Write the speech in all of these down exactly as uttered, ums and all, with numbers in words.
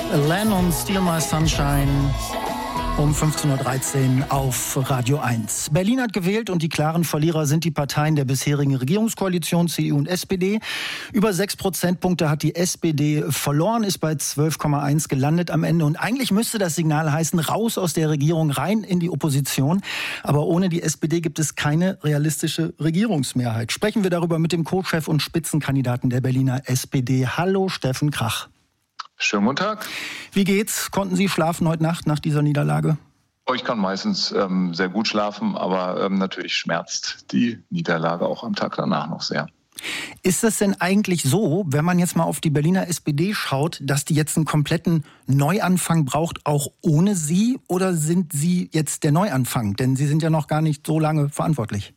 Len und Steal My Sunshine um fünfzehn Uhr dreizehn auf Radio eins. Berlin hat gewählt und die klaren Verlierer sind die Parteien der bisherigen Regierungskoalition, C D U und S P D. Über sechs Prozentpunkte hat die S P D verloren, ist bei zwölf Komma eins gelandet am Ende. Und eigentlich müsste das Signal heißen, raus aus der Regierung, rein in die Opposition. Aber ohne die S P D gibt es keine realistische Regierungsmehrheit. Sprechen wir darüber mit dem Co-Chef und Spitzenkandidaten der Berliner S P D. Hallo, Steffen Krach. Schönen guten Tag. Wie geht's? Konnten Sie schlafen heute Nacht nach dieser Niederlage? Oh, ich kann meistens ähm, sehr gut schlafen, aber ähm, natürlich schmerzt die Niederlage auch am Tag danach noch sehr. Ist es denn eigentlich so, wenn man jetzt mal auf die Berliner S P D schaut, dass die jetzt einen kompletten Neuanfang braucht, auch ohne Sie? Oder sind Sie jetzt der Neuanfang? Denn Sie sind ja noch gar nicht so lange verantwortlich.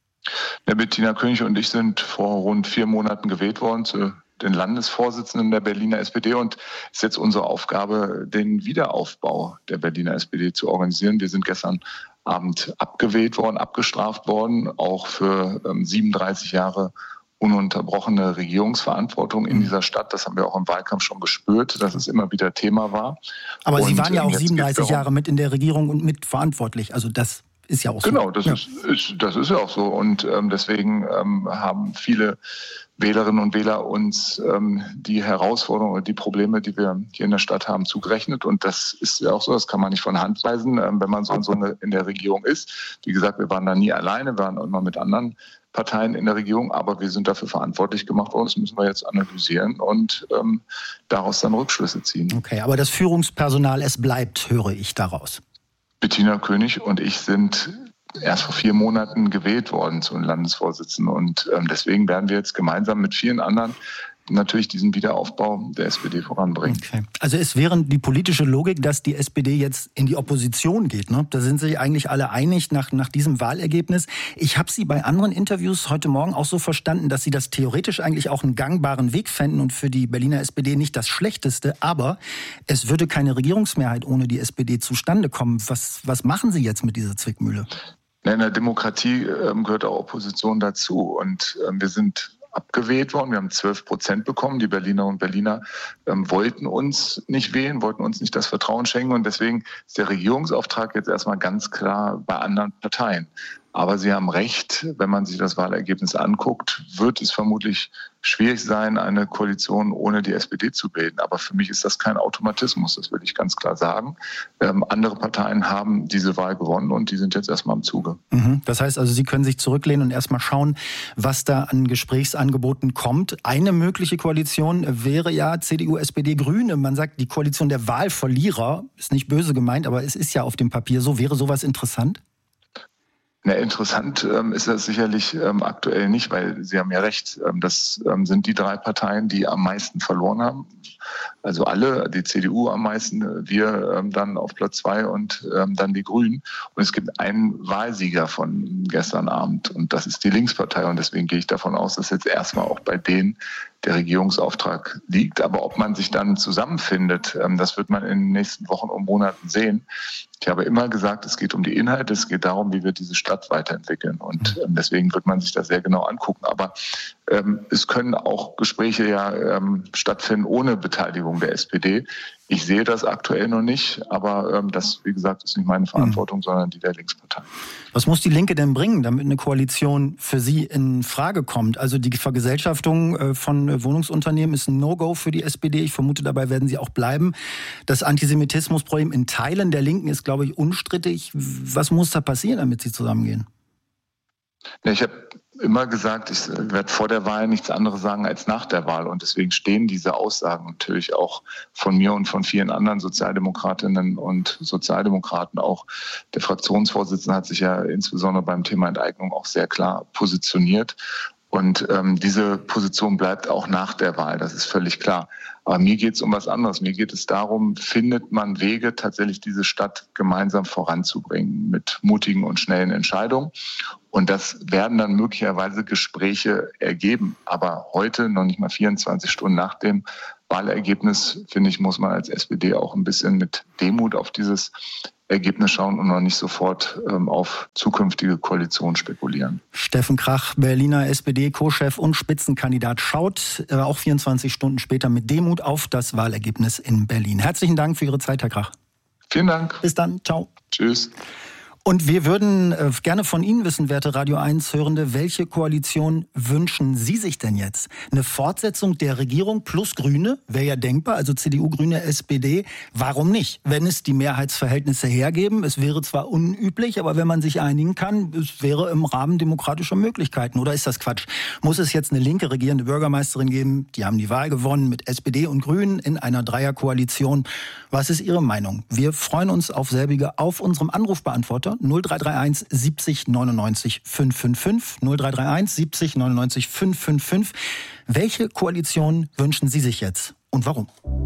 Ja, Bettina König und ich sind vor rund vier Monaten gewählt worden zu den Landesvorsitzenden der Berliner S P D, und es ist jetzt unsere Aufgabe, den Wiederaufbau der Berliner S P D zu organisieren. Wir sind gestern Abend abgewählt worden, abgestraft worden, auch für ähm, siebenunddreißig Jahre ununterbrochene Regierungsverantwortung in dieser Stadt. Das haben wir auch im Wahlkampf schon gespürt, dass es immer wieder Thema war. Aber und, Sie waren ja auch ähm, siebenunddreißig Jahre mit in der Regierung und mitverantwortlich. Also das ist ja auch so. Genau, das, ja. ist, ist, das ist ja auch so. Und ähm, deswegen ähm, haben viele Wählerinnen und Wähler uns ähm, die Herausforderungen und die Probleme, die wir hier in der Stadt haben, zugerechnet. Und das ist ja auch so, das kann man nicht von Hand weisen, ähm, wenn man so, so eine, in der Regierung ist. Wie gesagt, wir waren da nie alleine, wir waren immer mit anderen Parteien in der Regierung, aber wir sind dafür verantwortlich gemacht worden. Das müssen wir jetzt analysieren und ähm, daraus dann Rückschlüsse ziehen. Okay, aber das Führungspersonal, es bleibt, höre ich daraus. Bettina König und ich sind erst vor vier Monaten gewählt worden zum Landesvorsitzenden, und ähm, deswegen werden wir jetzt gemeinsam mit vielen anderen natürlich diesen Wiederaufbau der S P D voranbringen. Okay. Also es wäre die politische Logik, dass die S P D jetzt in die Opposition geht, ne? Da sind sich eigentlich alle einig nach, nach diesem Wahlergebnis. Ich habe Sie bei anderen Interviews heute Morgen auch so verstanden, dass Sie das theoretisch eigentlich auch einen gangbaren Weg fänden und für die Berliner S P D nicht das Schlechteste, aber es würde keine Regierungsmehrheit ohne die S P D zustande kommen. Was, was machen Sie jetzt mit dieser Zwickmühle? In der Demokratie ähm, gehört auch Opposition dazu, und ähm, wir sind abgewählt worden. Wir haben zwölf Prozent bekommen. Die Berlinerinnen und Berliner ähm, wollten uns nicht wählen, wollten uns nicht das Vertrauen schenken, und deswegen ist der Regierungsauftrag jetzt erstmal ganz klar bei anderen Parteien. Aber Sie haben recht, wenn man sich das Wahlergebnis anguckt, wird es vermutlich schwierig sein, eine Koalition ohne die S P D zu bilden. Aber für mich ist das kein Automatismus, das will ich ganz klar sagen. Ähm, andere Parteien haben diese Wahl gewonnen und die sind jetzt erstmal im Zuge. Mhm. Das heißt also, Sie können sich zurücklehnen und erstmal schauen, was da an Gesprächsangeboten kommt. Eine mögliche Koalition wäre ja C D U, S P D, Grüne. Man sagt, die Koalition der Wahlverlierer, ist nicht böse gemeint, aber es ist ja auf dem Papier so. Wäre sowas interessant? Na, interessant ähm, ist das sicherlich ähm, aktuell nicht, weil Sie haben ja recht, ähm, das ähm, sind die drei Parteien, die am meisten verloren haben. Also alle, die C D U am meisten, wir ähm, dann auf Platz zwei und ähm, dann die Grünen. Und es gibt einen Wahlsieger von gestern Abend, und das ist die Linkspartei. Und deswegen gehe ich davon aus, dass jetzt erstmal auch bei denen der Regierungsauftrag liegt. Aber ob man sich dann zusammenfindet, ähm, das wird man in den nächsten Wochen und Monaten sehen. Ich habe immer gesagt, es geht um die Inhalte, es geht darum, wie wir diese Stadt weiterentwickeln. Und ähm, deswegen wird man sich das sehr genau angucken. Aber ähm, es können auch Gespräche ja ähm, stattfinden ohne Beteiligung der S P D. Ich sehe das aktuell noch nicht, aber ähm, das, wie gesagt, ist nicht meine Verantwortung, mhm. sondern die der Linkspartei. Was muss die Linke denn bringen, damit eine Koalition für Sie in Frage kommt? Also die Vergesellschaftung äh, von Wohnungsunternehmen ist ein No-Go für die S P D. Ich vermute, dabei werden Sie auch bleiben. Das Antisemitismusproblem in Teilen der Linken ist, glaube ich, unstrittig. Was muss da passieren, damit Sie zusammengehen? Ja, ich habe immer gesagt, ich werde vor der Wahl nichts anderes sagen als nach der Wahl. Und deswegen stehen diese Aussagen natürlich auch von mir und von vielen anderen Sozialdemokratinnen und Sozialdemokraten. Auch der Fraktionsvorsitzende hat sich ja insbesondere beim Thema Enteignung auch sehr klar positioniert. Und ähm, diese Position bleibt auch nach der Wahl, das ist völlig klar. Aber mir geht es um was anderes. Mir geht es darum, findet man Wege, tatsächlich diese Stadt gemeinsam voranzubringen mit mutigen und schnellen Entscheidungen. Und das werden dann möglicherweise Gespräche ergeben. Aber heute, noch nicht mal vierundzwanzig Stunden nach dem Wahlergebnis, finde ich, muss man als S P D auch ein bisschen mit Demut auf dieses Ergebnis schauen und noch nicht sofort ähm, auf zukünftige Koalitionen spekulieren. Steffen Krach, Berliner S P D-Co-Chef und Spitzenkandidat, schaut äh, auch vierundzwanzig Stunden später mit Demut auf das Wahlergebnis in Berlin. Herzlichen Dank für Ihre Zeit, Herr Krach. Vielen Dank. Bis dann. Ciao. Tschüss. Und wir würden äh, gerne von Ihnen wissen, werte Radio eins Hörende, welche Koalition wünschen Sie sich denn jetzt? Eine Fortsetzung der Regierung plus Grüne wäre ja denkbar, also C D U, Grüne, S P D. Warum nicht? Wenn es die Mehrheitsverhältnisse hergeben, es wäre zwar unüblich, aber wenn man sich einigen kann, es wäre im Rahmen demokratischer Möglichkeiten. Oder ist das Quatsch? Muss es jetzt eine linke regierende Bürgermeisterin geben? Die haben die Wahl gewonnen mit S P D und Grünen in einer Dreierkoalition. Was ist Ihre Meinung? Wir freuen uns auf selbige auf unserem Anrufbeantworter null drei drei eins siebzig neunundneunzig fünfhundertfünfundfünfzig null drei drei eins siebzig neunundneunzig fünfhundertfünfzig. Welche Koalition wünschen Sie sich jetzt und warum?